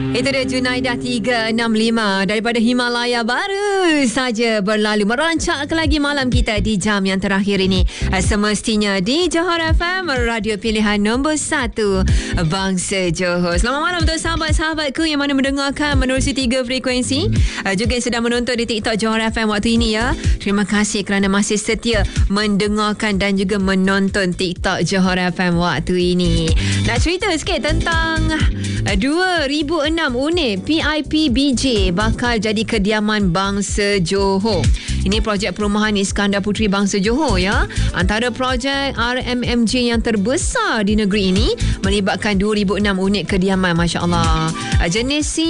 Itu dia Junaidah 365 daripada Himalaya, baru saja berlalu merancak lagi malam kita di jam yang terakhir ini. Semestinya di Johor FM, radio pilihan nombor 1 bangsa Johor. Selamat malam untuk sahabat-sahabatku yang mana mendengarkan menerusi 3 frekuensi, juga yang sedang menonton di TikTok Johor FM waktu ini ya. Terima kasih kerana masih setia mendengarkan dan juga menonton TikTok Johor FM waktu ini. Nak cerita sikit tentang 2006 unit PIPBJ bakal jadi kediaman bangsa Johor. Ini projek perumahan Iskandar Puteri Bangsa Johor ya. Antara projek RMMJ yang terbesar di negeri ini, melibatkan 2006 unit kediaman, masya-Allah. Jenis C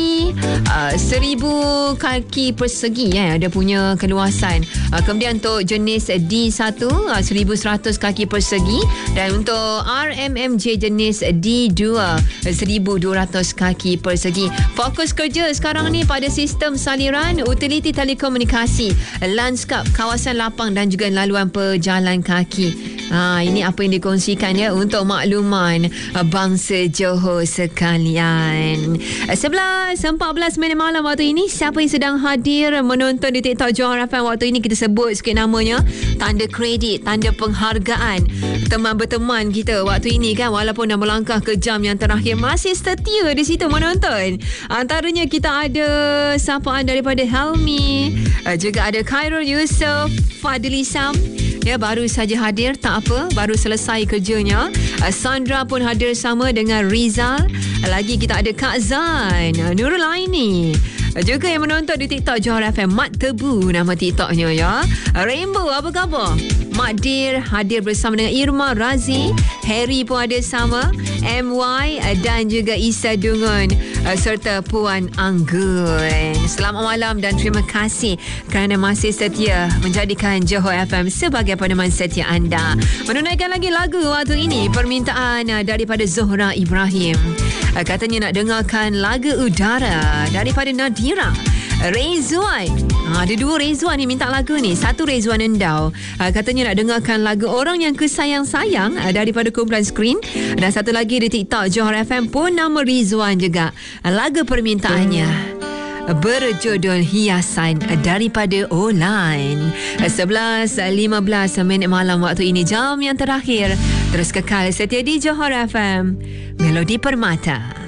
1000 kaki persegi ada punya keluasan. Kemudian untuk jenis D1 1100 kaki persegi, dan untuk RMMJ jenis D2 1200 kaki persegi. Fokus kerja sekarang ni pada sistem saliran, utiliti telekomunikasi, lanskap, kawasan lapang dan juga laluan pejalan kaki. Ini apa yang dikongsikan ya untuk makluman bangsa Johor sekalian. 11:14 malam waktu ini. Siapa yang sedang hadir menonton di TikTok Johor FM waktu ini, kita sebut sikit namanya. Tanda kredit, tanda penghargaan teman berteman kita waktu ini kan, walaupun dah melangkah ke jam yang terakhir, masih setia di situ menonton. Antaranya kita ada sapaan daripada Helmi, juga ada Khairul Yusof, Fadli Sam. Ya, baru saja hadir, tak apa, baru selesai kerjanya. Sandra pun hadir sama dengan Rizal. Lagi kita ada Kak Zan, Nurul Aini. Juga yang menonton di TikTok Johor FM, Mat Tebu nama TikToknya ya. Rainbow, apa khabar? Mak Dir hadir bersama dengan Irma Razi. Harry pun ada sama, MY dan juga Isa Dungun serta Puan Anggun. Selamat malam dan terima kasih kerana masih setia menjadikan Johor FM sebagai peneman setia anda. Menunaikan lagi lagu waktu ini, permintaan daripada Zohra Ibrahim. Katanya nak dengarkan lagu Udara daripada Nadira. Rezwan, ada dua Rezwan ni minta lagu ni. Satu Rezwan Endau, katanya nak dengarkan lagu Orang Yang Kesayang-Sayang daripada kumpulan Screen. Dan satu lagi di TikTok Johor FM pun nama Rizwan juga. Lagu permintaannya berjudul Hiasan daripada Online. 11:15 malam waktu ini, jam yang terakhir. Terus kekal setia di Johor FM, Melodi Permata.